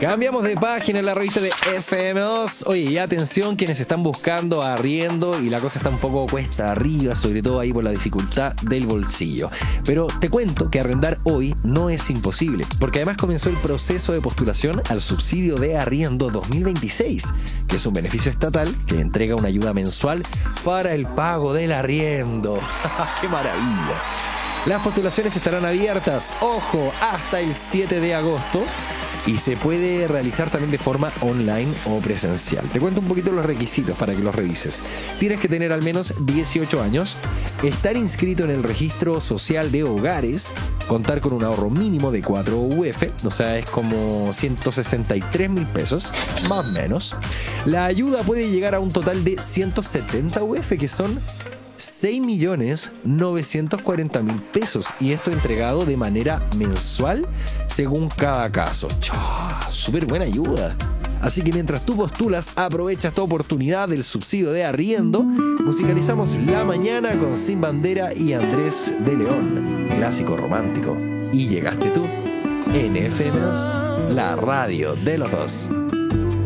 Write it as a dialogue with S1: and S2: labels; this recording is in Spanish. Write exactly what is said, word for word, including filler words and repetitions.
S1: Cambiamos de página en la revista de F M dos. Oye, y atención quienes están buscando arriendo y la cosa está un poco cuesta arriba, sobre todo ahí por la dificultad del bolsillo. Pero te cuento que arrendar hoy no es imposible, porque además comenzó el proceso de postulación al subsidio de arriendo dos mil veintiséis, que es un beneficio estatal que entrega una ayuda mensual para el pago del arriendo. ¡Qué maravilla! Las postulaciones estarán abiertas, ojo, hasta el siete de agosto. Y se puede realizar también de forma online o presencial. Te cuento un poquito los requisitos para que los revises. Tienes que tener al menos dieciocho años, estar inscrito en el registro social de hogares, contar con un ahorro mínimo de cuatro U F, o sea, es como ciento sesenta y tres mil pesos, más o menos. La ayuda puede llegar a un total de ciento setenta U F, que son seis millones novecientos cuarenta mil pesos, y esto entregado de manera mensual según cada caso. Súper buena ayuda. Así que mientras tú postulas, aprovecha esta oportunidad del subsidio de arriendo. Musicalizamos La Mañana con Sin Bandera y Andrés de León, clásico romántico. Y llegaste tú en F M dos, la radio de los dos.